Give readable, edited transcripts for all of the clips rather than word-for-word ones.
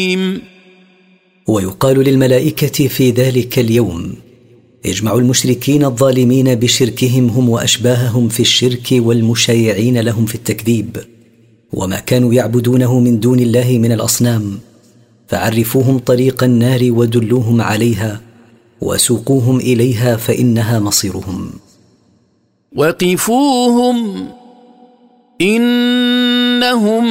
ويقال للملائكة في ذلك اليوم: اجمعوا المشركين الظالمين بشركهم هم وأشباههم في الشرك والمشايعين لهم في التكذيب وما كانوا يعبدونه من دون الله من الأصنام، فعرفوهم طريق النار ودلوهم عليها وسوقوهم إليها فإنها مصيرهم. وقفوهم إنهم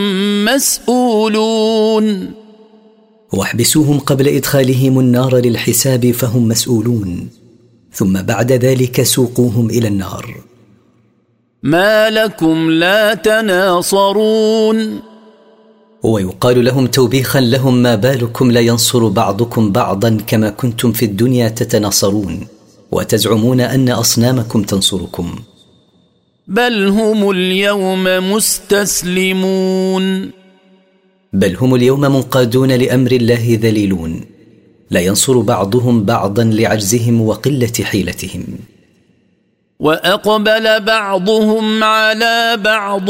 مسؤولون. واحبسوهم قبل إدخالهم النار للحساب فهم مسؤولون، ثم بعد ذلك سوقوهم إلى النار. ما لكم لا تناصرون. ويقال لهم توبيخا لهم: ما بالكم لا ينصر بعضكم بعضا كما كنتم في الدنيا تتناصرون وتزعمون أن أصنامكم تنصركم. بل هم اليوم مستسلمون. بل هم اليوم منقادون لأمر الله ذليلون، لا ينصر بعضهم بعضا لعجزهم وقلة حيلتهم. وأقبل بعضهم على بعض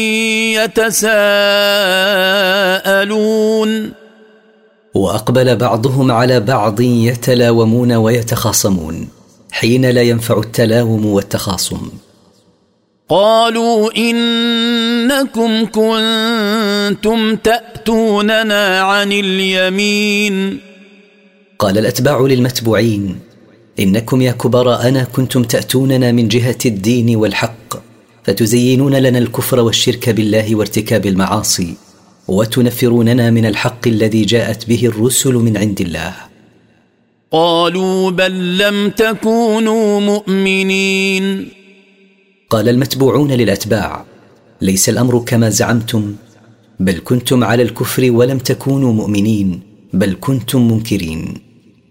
يتساءلون. وأقبل بعضهم على بعض يتلاومون ويتخاصمون حين لا ينفع التلاوم والتخاصم. قالوا إنكم كنتم تأتوننا عن اليمين. قال الأتباع للمتبوعين: إنكم يا كبراءنا كنتم تأتوننا من جهة الدين والحق، فتزينون لنا الكفر والشرك بالله وارتكاب المعاصي، وتنفروننا من الحق الذي جاءت به الرسل من عند الله. قالوا بل لم تكونوا مؤمنين. قال المتبوعون للأتباع: ليس الأمر كما زعمتم، بل كنتم على الكفر ولم تكونوا مؤمنين، بل كنتم منكرين.